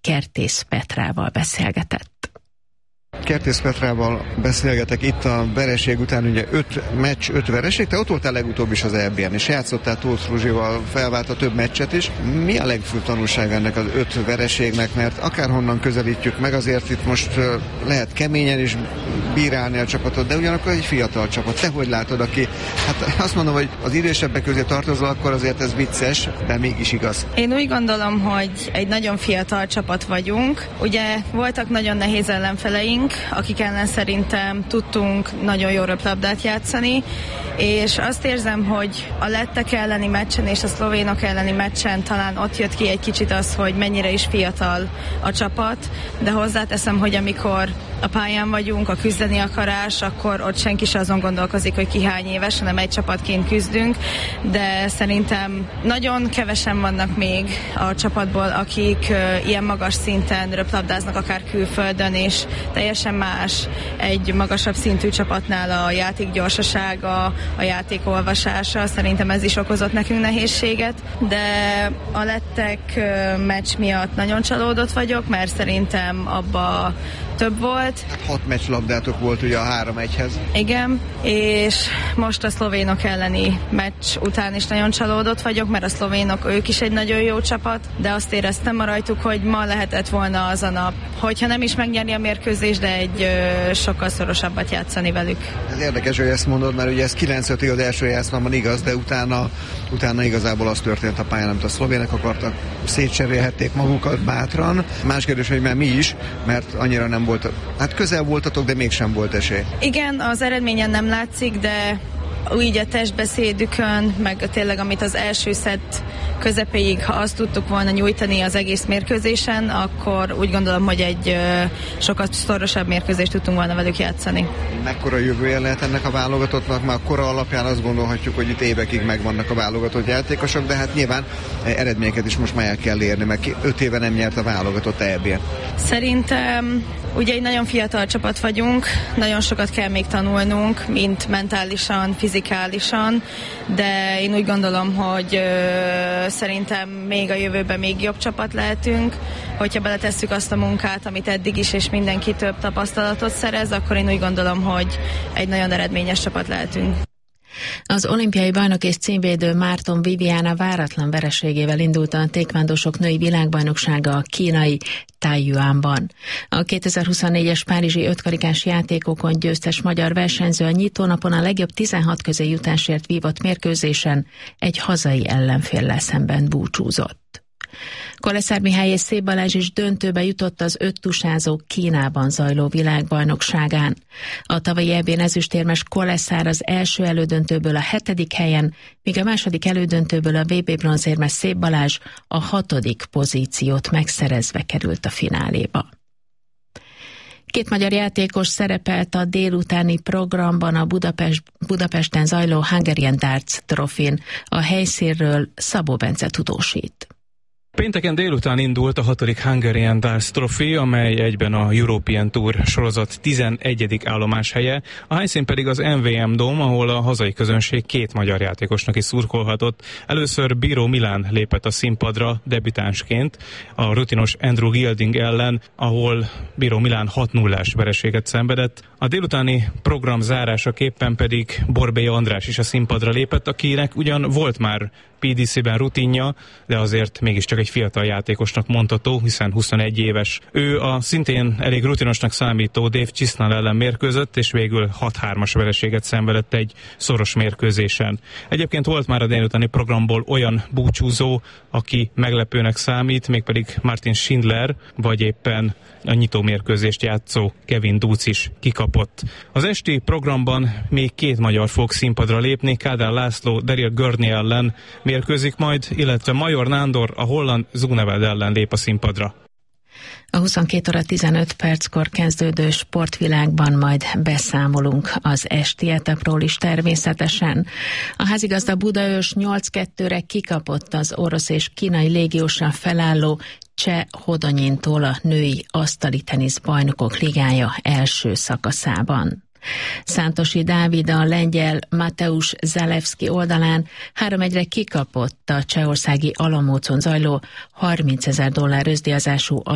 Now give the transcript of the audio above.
Kertész Petrával beszélgetett. Kertész Petrával beszélgetek itt a vereség után, ugye 5 meccs, 5 vereség, te ott voltál legutóbb is az EB-n, és játszottál Tóth Ruzsival, felvált a több meccset is. Mi a legfőbb tanulság ennek az 5 vereségnek, mert akárhonnan közelítjük meg, azért itt most lehet keményen is bírálni a csapatot, de ugyanakkor egy fiatal csapat. Te hogy látod, aki, hát azt mondom, hogy az idősebbek közé tartozol, akkor azért ez vicces, de mégis igaz. Én úgy gondolom, hogy egy nagyon fiatal csapat vagyunk. Ugye voltak nagyon nehéz ellenfeleink, akik ellen szerintem tudtunk nagyon jó röplabdát játszani, és azt érzem, hogy a lettek elleni meccsen és a szlovénok elleni meccsen talán ott jött ki egy kicsit az, hogy mennyire is fiatal a csapat, de hozzáteszem, hogy amikor a pályán vagyunk, a küzdeni akarás, akkor ott senki sem azon gondolkozik, hogy ki hány éves, hanem egy csapatként küzdünk, de szerintem nagyon kevesen vannak még a csapatból, akik ilyen magas szinten röplabdáznak, akár külföldön, és teljesen más egy magasabb szintű csapatnál a játék gyorsasága, a játék olvasása. Szerintem ez is okozott nekünk nehézséget, de a lettek meccs miatt nagyon csalódott vagyok, mert szerintem abba több volt. 6 meccslabdátok volt ugye a 3-1-hez. Igen, és most a szlovénok elleni meccs után is nagyon csalódott vagyok, mert a szlovénok, ők is egy nagyon jó csapat, de azt éreztem rajtuk, hogy ma lehetett volna az a nap, hogyha nem is megnyerni a mérkőzést, de egy sokkal szorosabbat játszani velük. Ez érdekes, hogy ezt mondod, mert ugye ez 9-5-ig az első játszmában igaz, de utána igazából az történt a pályán, amit a szlovének akartak, szétcserélhették magukat bátran. Más kérdés, hogy már mi is, mert annyira nem volt, hát közel voltatok, de mégsem volt esély. Igen, az eredményen nem látszik, de úgy a testbeszédükön, meg tényleg amit az első szett közepéig, ha azt tudtuk volna nyújtani az egész mérkőzésen, akkor úgy gondolom, hogy egy sokkal szorosabb mérkőzést tudtunk volna velük játszani. Mekkora jövője lehet ennek a válogatottnak? Már kora alapján azt gondolhatjuk, hogy itt évekig megvannak a válogatott játékosok, de hát nyilván eredményeket is most már el kell érni, mert 5 éve nem nyert a válogatott EB-n. Szerintem ugye egy nagyon fiatal csapat vagyunk, nagyon sokat kell még tanulnunk, mint mentálisan, fizikálisan, de én úgy gondolom, hogy szerintem még a jövőben még jobb csapat lehetünk. Hogyha beletesszük azt a munkát, amit eddig is, és mindenki több tapasztalatot szerez, akkor én úgy gondolom, hogy egy nagyon eredményes csapat lehetünk. Az olimpiai bajnok és címvédő Márton Viviana váratlan vereségével indult a tékvándósok női világbajnoksága a kínai Taiyuanban. A 2024-es párizsi ötkarikás játékokon győztes magyar versenyző a nyitónapon a legjobb 16 közé jutásért vívott mérkőzésen egy hazai ellenféllel szemben búcsúzott. Koleszár Mihály és Szép Balázs is döntőbe jutott az 5 tusázók Kínában zajló világbajnokságán. A tavalyi EB-n ezüstérmes Koleszár az első elődöntőből a 7. helyen, míg a második elődöntőből a VB bronzérmes Szép Balázs a 6. pozíciót megszerezve került a fináléba. 2 magyar játékos szerepelt a délutáni programban a Budapesten zajló Hungarian Darts Trophy-n. A helyszínről Szabó Bence tudósít. Pénteken délután indult a 6. Hungarian Darts Trophy, amely egyben a European Tour sorozat 11. állomáshelye, a helyszín pedig az MVM Dome, ahol a hazai közönség 2 magyar játékosnak is szurkolhatott. Először Bíró Milán lépett a színpadra debütánsként a rutinos Andrew Gilding ellen, ahol Bíró Milán 6-0-ás vereséget szenvedett. A délutáni program zárásaképpen pedig Borbély András is a színpadra lépett, akinek ugyan volt már PDC-ben rutinja, de azért mégiscsak egy fiatal játékosnak mondható, hiszen 21 éves. Ő a szintén elég rutinosnak számító Dave Chisnall ellen mérkőzött, és végül 6-3-as vereséget szenvedett egy szoros mérkőzésen. Egyébként volt már a délutáni programból olyan búcsúzó, aki meglepőnek számít, mégpedig Martin Schindler, vagy éppen a nyitó mérkőzést játszó Kevin Duc is kikapott. Az esti programban még 2 magyar fog színpadra lépni, Kádár László Daryl Gurney ellen mérkőzik majd, illetve Major Nándor a holland Zugneveld ellen lép a színpadra. A 22 óra 15 perckor kezdődő sportvilágban majd beszámolunk az esti etapról is természetesen. A házigazda Budaörs 8-2-re kikapott az orosz és kínai légiósra felálló Cseh Hodonyintól a női asztali tenisz bajnokok ligája első szakaszában. Szántosi Dávid a lengyel Mateusz Zalewski oldalán 3-1-re kikapott a csehországi Alamócon zajló $30,000 öszdíjazású